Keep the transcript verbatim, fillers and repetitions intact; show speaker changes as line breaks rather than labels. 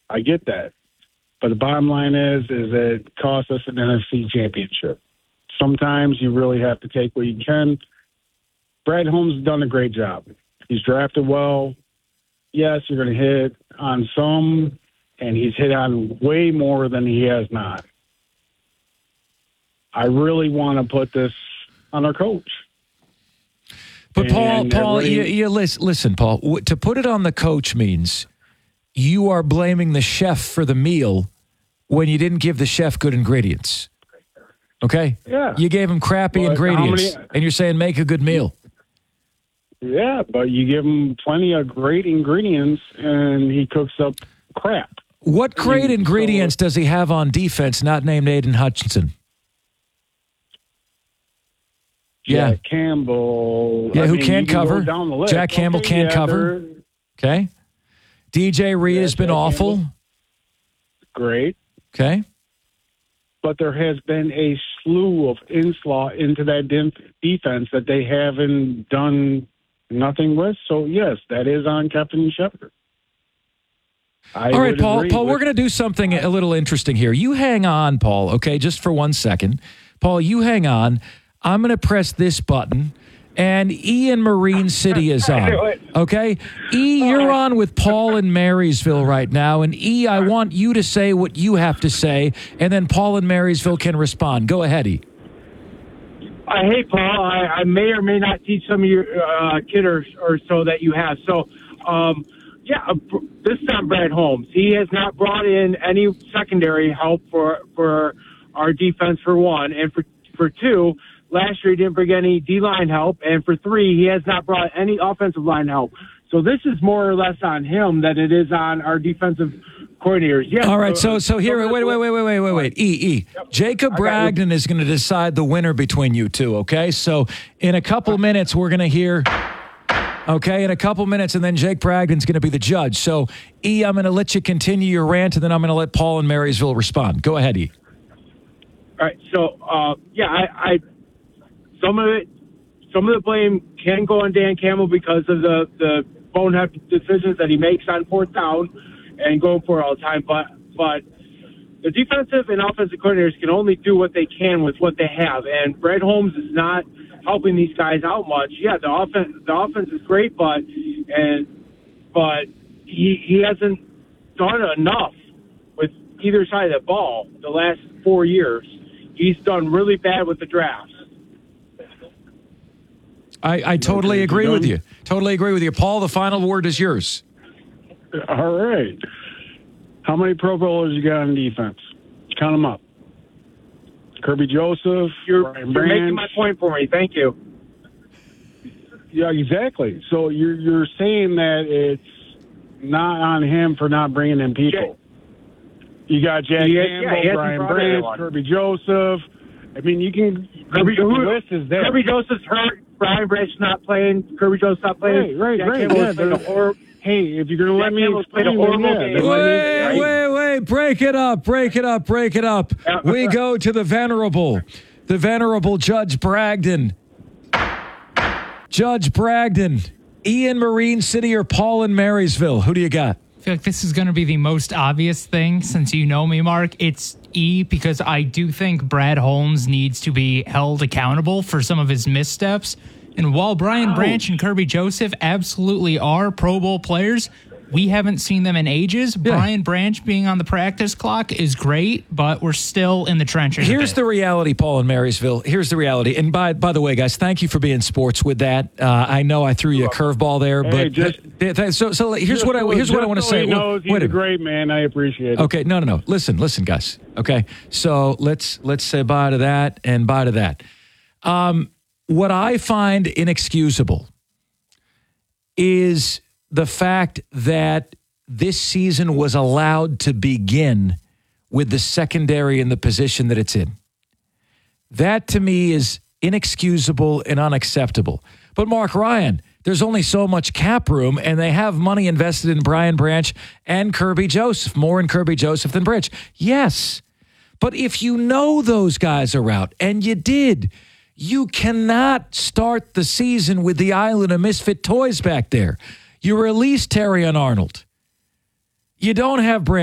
I get that. But the bottom line is, is it cost us an N F C championship. Sometimes you really have to take what you can. Brad Holmes has done a great job. He's drafted well. Yes, you're going to hit on some, and he's hit on way more than he has not. I really want to put this on our coach.
But Paul,
and
Paul, you, you listen, listen, Paul. To put it on the coach means you are blaming the chef for the meal when you didn't give the chef good ingredients. Okay?
Yeah.
You gave him crappy
But
ingredients,
how many-
and you're saying make a good meal.
Yeah, but you give him plenty of great ingredients, and he cooks up crap.
What great
I mean,
ingredients
so-
does he have on defense not named Aiden Hutchinson? Yeah.
Jack Campbell.
Yeah,
I
who
mean,
can't
you can go
cover.
down the list.
Jack Campbell
Okay,
can't
yeah,
cover.
they're
Okay? D J Reed
Yeah,
has been
Jack
awful.
Campbell. Great.
Okay?
But there has been a slew of inslaw into that de- defense that they haven't done nothing with. So, yes, that is on Captain Shepard. I
All right,
would
Paul.
agree
Paul,
with-
we're going to do something a little interesting here. You hang on, Paul, okay, just for one second. Paul, you hang on. I'm going to press this button, and E in Marine City is on, okay? E, you're on with Paul in Marysville right now, and E, I want you to say what you have to say, and then Paul in Marysville can respond. Go ahead, E.
Uh, hey, Paul, I, I may or may not teach some of your uh, kid or, or so that you have. So, um, yeah, uh, this is on Brad Holmes. He has not brought in any secondary help for for our defense, for one. And for, for two, last year he didn't bring any D-line help. And for three, he has not brought any offensive line help. So this is more or less on him than it is on our defensive coordinators. Yes.
All right, so so here, wait, wait, wait, wait, wait, wait, wait. E, E. Jacob Bragdon is going to decide the winner between you two, okay? So in a couple minutes, we're going to hear, okay, in a couple minutes, and then Jake Bragdon's going to be the judge. So, E, I'm going to let you continue your rant, and then I'm going to let Paul in Marysville respond. Go ahead, E.
All right. So, uh, yeah, I, I some of it, some of the blame can go on Dan Campbell because of the the bonehead decisions that he makes on fourth down and going for it all the time. But but the defensive and offensive coordinators can only do what they can with what they have. And Brad Holmes is not helping these guys out much. Yeah, the offense the offense is great, but and but he he hasn't done enough with either side of the ball the last four years. He's done really bad with the drafts.
I, I totally agree with you. Totally agree with you. Paul, the final word is yours.
All right. How many Pro Bowlers you got on defense? Count them up. Kirby Joseph.
You're,
Brian
you're
Branch.
making my point for me. Thank you.
Yeah, exactly. So you're you're saying that it's not on him for not bringing in people. You got Jack
Yeah,
Campbell,
yeah, he hasn't
Brian
brought
Branch,
anyone.
Kirby Joseph. I mean, you can.
Kirby,
the
who,
list is there.
Kirby Joseph's hurt. Brian Branch not playing. Kirby Joseph's not playing.
Right, right,
Jack
right.
Campbell
Yeah,
has played a
they're-
horrible.
Hey, if you're going to let
Jack
me
Campbell's played a
explain, then
horrible
yeah,
game.
then let me-
Wait,
right?
wait, wait. Break it up. Break it up. Break it up. We go to the venerable, the venerable Judge Bragdon. Judge Bragdon, Ian Marine City or Paul in Marysville? Who do you got?
I feel like this is going to be the most obvious thing since you know me, Mark. It's E, because I do think Brad Holmes needs to be held accountable for some of his missteps. And while Brian Branch and Kirby Joseph absolutely are Pro Bowl players, we haven't seen them in ages.
Yeah.
Brian Branch being on the practice clock is great, but we're still in the trenches. a
Here's
bit.
the reality, Paul in Marysville. Here's the reality. And by by the way, guys, thank you for being sports with that. Uh, I know I threw you a curveball there,
Hey,
but
just-
th- th- so so here's
Just
what I
so-
here's what I
just
want to
so
say.
He knows he's
Wait
a
a minute.
great man. I appreciate it.
Okay, no, no, no. Listen, listen, guys. Okay, so let's let's say bye to that and bye to that. Um, what I find inexcusable is the fact that this season was allowed to begin with the secondary in the position that it's in. That to me is inexcusable and unacceptable. But Mark Ryan, there's only so much cap room, and they have money invested in Brian Branch and Kirby Joseph, more in Kirby Joseph than Branch. Yes, but if you know those guys are out, and you did, you cannot start the season with the island of misfit toys back there. You release Terry and Arnold. You don't have Branch.